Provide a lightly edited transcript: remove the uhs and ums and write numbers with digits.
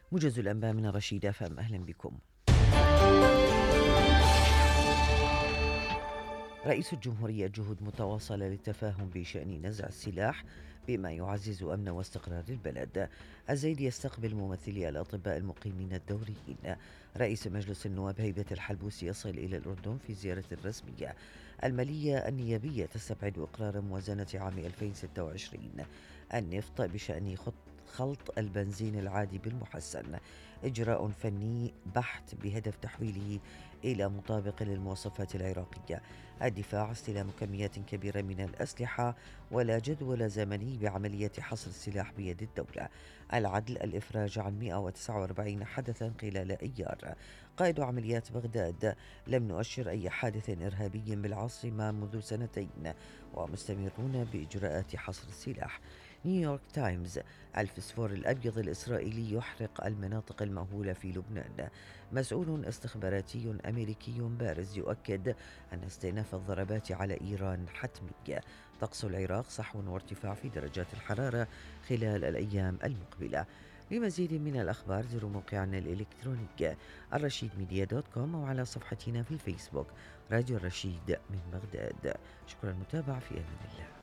موجز الأنباء من رشيد أفهم، أهلا بكم. رئيس الجمهورية جهود متواصلة للتفاهم بشأن نزع السلاح بما يعزز أمن واستقرار البلد. الزايد يستقبل ممثلي الأطباء المقيمين الدوريين. رئيس مجلس النواب هيبة الحلبوس يصل إلى الأردن في زيارة رسمية. المالية النيابية تستبعد إقرار موازنة عام 2026. النفط بشأن خلط البنزين العادي بالمحسن. إجراء فني بحت بهدف تحويله إلى مطابق للمواصفات العراقية. الدفاع استلام كميات كبيرة من الأسلحة ولا جدول زمني بعملية حصر السلاح بيد الدولة. العدل الإفراج عن 149 حدثا خلال أيار. قائد عمليات بغداد: لم نؤشر أي حادث إرهابي بالعاصمة منذ سنتين ومستمرون بإجراءات حصر السلاح. نيويورك تايمز: الفسفور الأبيض الإسرائيلي يحرق المناطق المأهولة في لبنان. مسؤول استخباراتي أمريكي بارز يؤكد أن استئناف الضربات على إيران حتمي. طقس العراق: صحو وارتفاع في درجات الحرارة خلال الأيام المقبلة. لمزيد من الأخبار زوروا موقعنا الإلكتروني الرشيد ميديا.com أو على صفحتنا في الفيسبوك راديو الرشيد من بغداد. شكرا للمتابعة، في أمان الله.